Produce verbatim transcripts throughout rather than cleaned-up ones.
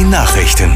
Nachrichten.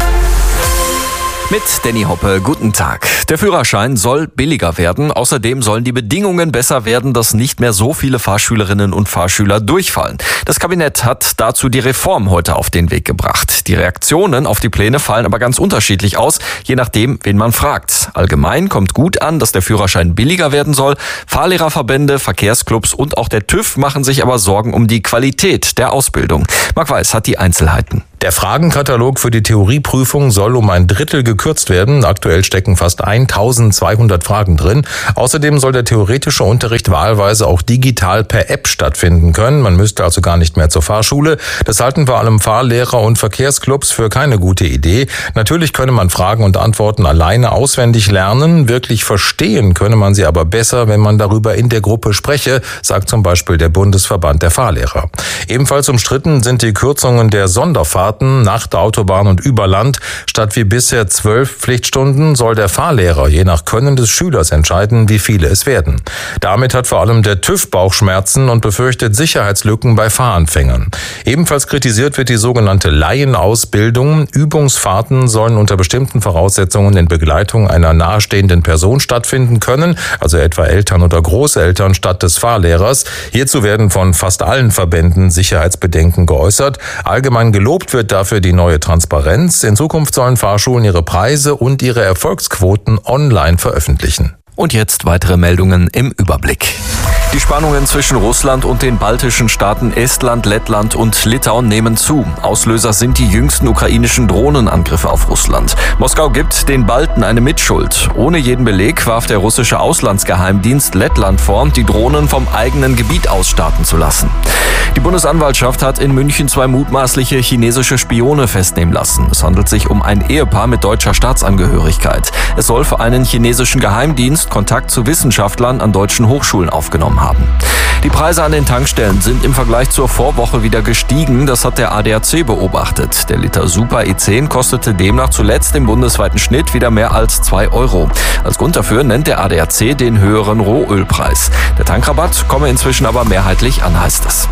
Mit Danny Hoppe, guten Tag. Der Führerschein soll billiger werden. Außerdem sollen die Bedingungen besser werden, dass nicht mehr so viele Fahrschülerinnen und Fahrschüler durchfallen. Das Kabinett hat dazu die Reform heute auf den Weg gebracht. Die Reaktionen auf die Pläne fallen aber ganz unterschiedlich aus, je nachdem, wen man fragt. Allgemein kommt gut an, dass der Führerschein billiger werden soll. Fahrlehrerverbände, Verkehrsclubs und auch der TÜV machen sich aber Sorgen um die Qualität der Ausbildung. Marc Weiß hat die Einzelheiten. Der Fragenkatalog für die Theorieprüfung soll um ein Drittel gekürzt werden. Aktuell stecken fast eintausendzweihundert Fragen drin. Außerdem soll der theoretische Unterricht wahlweise auch digital per App stattfinden können. Man müsste also gar nicht mehr zur Fahrschule. Das halten vor allem Fahrlehrer und Verkehrsclubs für keine gute Idee. Natürlich könne man Fragen und Antworten alleine auswendig lernen. Wirklich verstehen könne man sie aber besser, wenn man darüber in der Gruppe spreche, sagt zum Beispiel der Bundesverband der Fahrlehrer. Ebenfalls umstritten sind die Kürzungen der Sonderfahrten nach der Autobahn und über Land. Statt wie bisher zwölf Pflichtstunden soll der Fahrlehrer je nach Können des Schülers entscheiden, wie viele es werden. Damit hat vor allem der TÜV Bauchschmerzen und befürchtet Sicherheitslücken bei Fahranfängern. Ebenfalls kritisiert wird die sogenannte Laienausbildung. Übungsfahrten sollen unter bestimmten Voraussetzungen in Begleitung einer nahestehenden Person stattfinden können, also etwa Eltern oder Großeltern statt des Fahrlehrers. Hierzu werden von fast allen Verbänden Sicherheitsbedenken geäußert. Allgemein gelobt wird dafür die neue Transparenz. In Zukunft sollen Fahrschulen ihre Preise und ihre Erfolgsquoten online veröffentlichen. Und jetzt weitere Meldungen im Überblick. Die Spannungen zwischen Russland und den baltischen Staaten Estland, Lettland und Litauen nehmen zu. Auslöser sind die jüngsten ukrainischen Drohnenangriffe auf Russland. Moskau gibt den Balten eine Mitschuld. Ohne jeden Beleg warf der russische Auslandsgeheimdienst Lettland vor, die Drohnen vom eigenen Gebiet aus starten zu lassen. Die Bundesanwaltschaft hat in München zwei mutmaßliche chinesische Spione festnehmen lassen. Es handelt sich um ein Ehepaar mit deutscher Staatsangehörigkeit. Es soll für einen chinesischen Geheimdienst Kontakt zu Wissenschaftlern an deutschen Hochschulen aufgenommen haben. Die Preise an den Tankstellen sind im Vergleich zur Vorwoche wieder gestiegen. Das hat der A D A C beobachtet. Der Liter Super E zehn kostete demnach zuletzt im bundesweiten Schnitt wieder mehr als zwei Euro. Als Grund dafür nennt der A D A C den höheren Rohölpreis. Der Tankrabatt komme inzwischen aber mehrheitlich an, heißt es.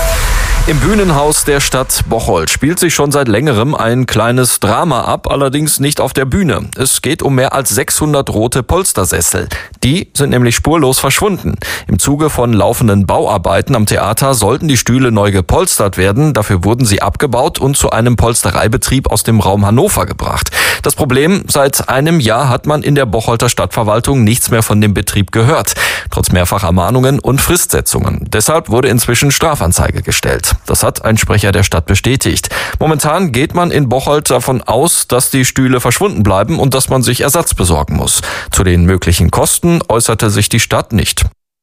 Im Bühnenhaus der Stadt Bocholt spielt sich schon seit längerem ein kleines Drama ab, allerdings nicht auf der Bühne. Es geht um mehr als sechshundert rote Polstersessel. Die sind nämlich spurlos verschwunden. Im Zuge von laufenden Bauarbeiten am Theater sollten die Stühle neu gepolstert werden. Dafür wurden sie abgebaut und zu einem Polstereibetrieb aus dem Raum Hannover gebracht. Das Problem: Seit einem Jahr hat man in der Bocholter Stadtverwaltung nichts mehr von dem Betrieb gehört. Trotz mehrfacher Mahnungen und Fristsetzungen. Deshalb wurde inzwischen Strafanzeige gestellt. Das hat ein Sprecher der Stadt bestätigt. Momentan geht man in Bocholt davon aus, dass die Stühle verschwunden bleiben und dass man sich Ersatz besorgen muss. Zu den möglichen Kosten äußerte sich die Stadt nicht.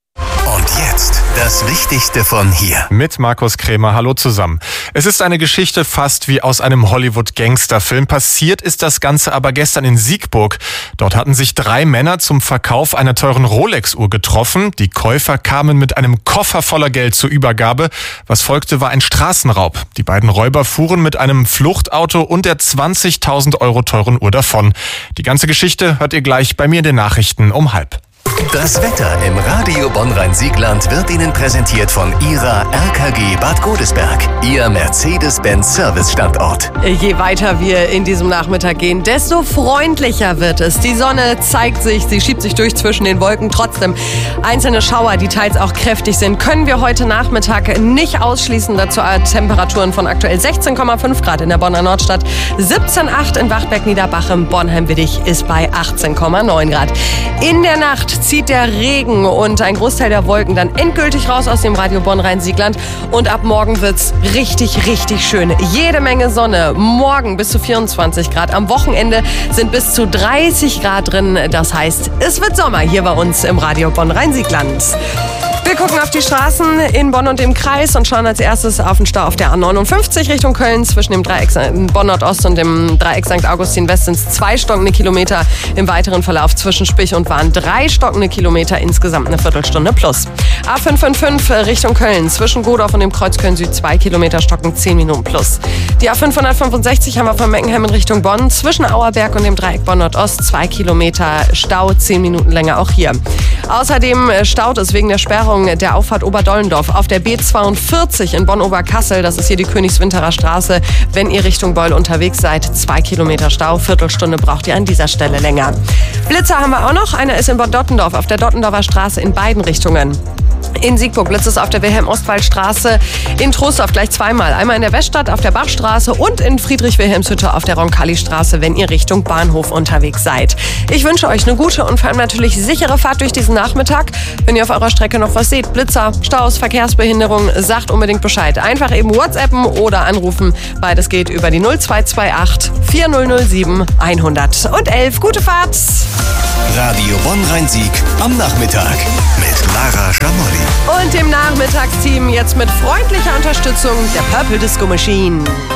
Und jetzt das Wichtigste von hier. Mit Markus Krämer, hallo zusammen. Es ist eine Geschichte fast wie aus einem Hollywood-Gangsterfilm. Passiert ist das Ganze aber gestern in Siegburg. Dort hatten sich drei Männer zum Verkauf einer teuren Rolex-Uhr getroffen. Die Käufer kamen mit einem Koffer voller Geld zur Übergabe. Was folgte, war ein Straßenraub. Die beiden Räuber fuhren mit einem Fluchtauto und der zwanzigtausend Euro teuren Uhr davon. Die ganze Geschichte hört ihr gleich bei mir in den Nachrichten um halb. Das Wetter im Radio Bonn-Rhein-Siegland wird Ihnen präsentiert von Ihrer R K G Bad Godesberg, Ihr Mercedes-Benz-Service-Standort. Je weiter wir in diesem Nachmittag gehen, desto freundlicher wird es. Die Sonne zeigt sich, sie schiebt sich durch zwischen den Wolken. Trotzdem einzelne Schauer, die teils auch kräftig sind, können wir heute Nachmittag nicht ausschließen. Dazu Temperaturen von aktuell sechzehn Komma fünf Grad in der Bonner Nordstadt, siebzehn Komma acht in Wachberg-Niederbachem, Bornheim-Widdig ist bei achtzehn Komma neun Grad. In der Nacht zieht der Regen und ein Großteil der Wolken dann endgültig raus aus dem Radio Bonn-Rhein-Siegland. Und ab morgen wird's richtig, richtig schön. Jede Menge Sonne. Morgen bis zu vierundzwanzig Grad. Am Wochenende sind bis zu dreißig Grad drin. Das heißt, es wird Sommer hier bei uns im Radio Bonn-Rhein-Siegland. Wir gucken auf die Straßen in Bonn und dem Kreis und schauen als erstes auf den Stau auf der A neunundfünfzig Richtung Köln. Zwischen dem Dreieck Bonn Nordost und dem Dreieck Sankt Augustin West sind es zwei stockende Kilometer. Im weiteren Verlauf zwischen Spich und Wahn drei stockende Kilometer, insgesamt eine Viertelstunde plus. A fünf fünf fünf Richtung Köln. Zwischen Godorf und dem Kreuz Köln Süd zwei Kilometer stocken, zehn Minuten plus. Die A fünfhundertfünfundsechzig haben wir von Meckenheim in Richtung Bonn. Zwischen Auerberg und dem Dreieck Bonn Nordost zwei Kilometer Stau, zehn Minuten länger auch hier. Außerdem staut es wegen der Sperrung der Auffahrt Oberdollendorf auf der B zweiundvierzig in Bonn-Oberkassel. Das ist hier die Königswinterer Straße. Wenn ihr Richtung Beul unterwegs seid, zwei Kilometer Stau. Viertelstunde braucht ihr an dieser Stelle länger. Blitzer haben wir auch noch. Einer ist in Bonn-Dottendorf auf der Dottendorfer Straße in beiden Richtungen. In Siegburg blitzt es auf der Wilhelm-Ostwald-Straße, in Troisdorf gleich zweimal. Einmal in der Weststadt auf der Bachstraße und in Friedrich-Wilhelms-Hütte auf der Roncalli-Straße, wenn ihr Richtung Bahnhof unterwegs seid. Ich wünsche euch eine gute und vor allem natürlich sichere Fahrt durch diesen Nachmittag. Wenn ihr auf eurer Strecke noch was seht, Blitzer, Staus, Verkehrsbehinderung, sagt unbedingt Bescheid. Einfach eben WhatsAppen oder anrufen. Beides geht über die null zwei zwei acht vier null null sieben hundert und elf. Gute Fahrt! Radio Bonn-Rhein-Sieg am Nachmittag mit Lara Schamolli. Und dem Nachmittagsteam jetzt mit freundlicher Unterstützung der Purple Disco Machine.